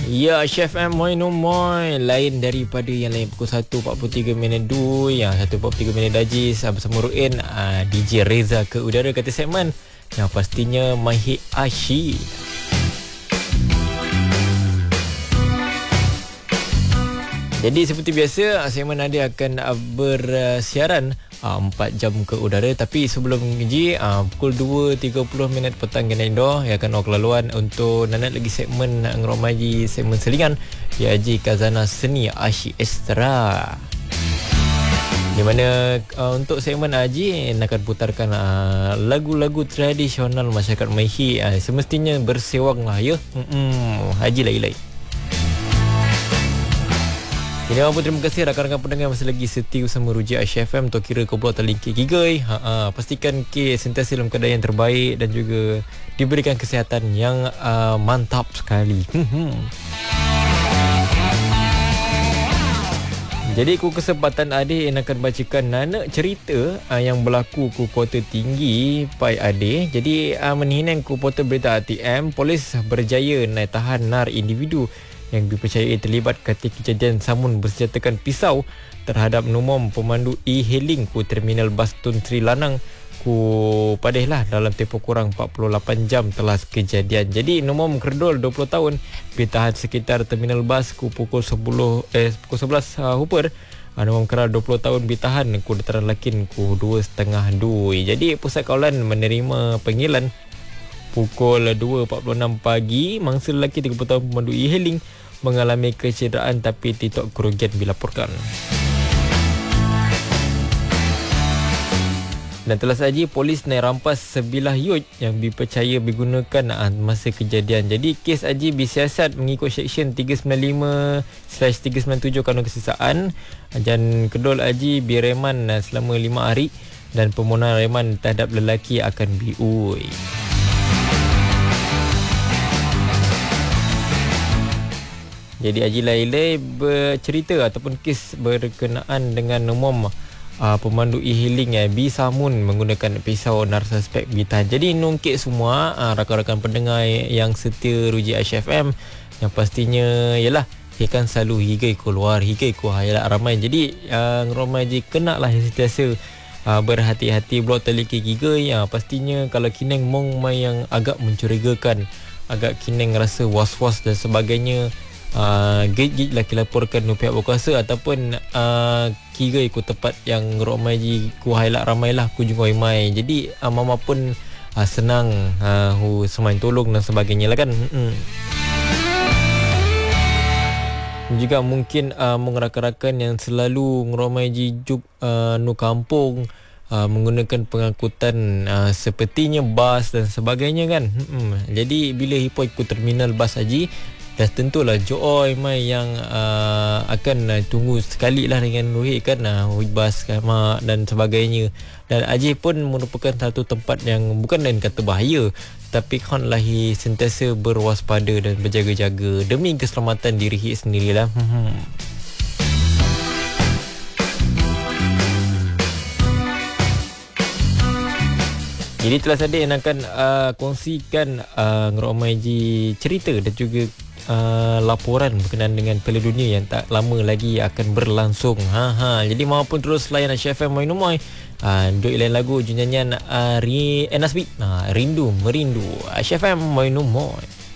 Ya, Chef M Moi no Moi. Lain daripada yang lain. Pukul 1.43 Du, yang 1.43 Dajis bersama Ruin. DJ Reza ke udara kata segmen yang pastinya Mahir Ashi. Jadi seperti biasa, segmen Adi akan bersiaran 4 jam ke udara. Tapi sebelum Ji, pukul 2.30 petang kena indoh yang akan kelaluan untuk nanat lagi segmen ngeromaji segmen selingan ya Ji Kazana Seni Ashi Extra, di mana untuk segmen Haji akan putarkan lagu-lagu tradisional masyarakat Maihi. Semestinya bersewang lah ya. Haji lagi-lagi. Jadi apa, terima kasih rakan-rakan pendengar masih lagi setia bersama Ruji Aisyah FM. Tok kira kau buat tali kigai. Pastikan ke sentiasa dalam keadaan yang terbaik dan juga diberikan kesihatan yang mantap sekali. Jadi ku kesempatan Ade yang akan bacakan nana cerita yang berlaku ku Kota Tinggi Pai Ade. Jadi menihinang ku portal berita ATM, polis berjaya naik tahan nar individu yang dipercayai terlibat ketika kejadian samun bersenjatakan pisau terhadap numom pemandu e-hailing ku Terminal Bas Tun Sri Lanang ku padahlah dalam tempoh kurang 48 jam telah kejadian. Jadi numom kerdol 20 tahun ditahan sekitar Terminal Bas ku pukul 11 Hooper. Numom kerdol 20 tahun ditahan ku dataran lakin ku 2.30. Jadi pusat kawalan menerima panggilan pukul 2.46 pagi. Mangsa lelaki 30 tahun pemandu e-hailing mengalami kecederaan tapi tidak kerugian dilaporkan. Dan telah saja polis naik rampas sebilah yut yang dipercaya digunakan masa kejadian. Jadi kes Haji disiasat mengikut Seksyen 395/397 Kanun Kesesaan. Dan kedul Haji direman selama 5 hari dan permohonan reman terhadap lelaki akan diuai. Jadi Haji Lailai bercerita ataupun kes berkenaan dengan umum pemandu e-hailing Bisamun menggunakan pisau nar suspek ditahan. Jadi nungkit semua rakan-rakan pendengar yang setia Ruji Aisyah FM yang pastinya ialah ikan selalu higai keluar, higai ku hayat ramai. Jadi ramai je kena lah sentiasa berhati-hati blok teliki gigai. Pastinya kalau kineng mong mai yang agak mencurigakan, agak kineng rasa was-was dan sebagainya, gate lah laporkan ke pihak berkuasa ataupun kira ikut tempat yang ramai ji ku highlight ramai lah ku jumpa mai. Jadi mama pun senang semain tolong dan sebagainya lah kan. Juga mungkin rakan-rakan yang selalu ngeramai ji juk nu kampung menggunakan pengangkutan sepertinya bas dan sebagainya kan. Jadi bila hipo ikut terminal bas Haji, dah tentulah joy mai yang akan tunggu sekali lah dengan Ruhid kan, bas kamak dan sebagainya. Dan Haji pun merupakan satu tempat yang bukan dan kata bahaya, tapi kan lahi sentiasa berwaspada dan berjaga-jaga demi keselamatan diri sendirilah. Jadi telah saja yang akan kongsikan ngeramai ji cerita dan juga laporan berkenaan dengan Piala Dunia yang tak lama lagi akan berlangsung. Jadi maupun terus layan Aisyah FM Moi no Moi. Duk lain lagu nyanyian Nasbi. Rindu Merindu. Aisyah FM Moi no Moi.